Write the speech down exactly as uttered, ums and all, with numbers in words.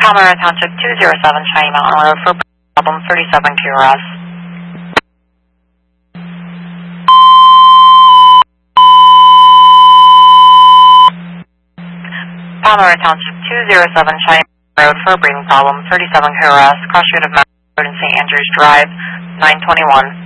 Palmyra Township two oh seven Shiny Mountain Road for problem thirty-seven Q R S. Palmyra Township two oh seven Shiny Mountain Road for a breathing problem thirty-seven Q R S, cross street of Mountain Road and Saint Andrews Drive, nine twenty-one.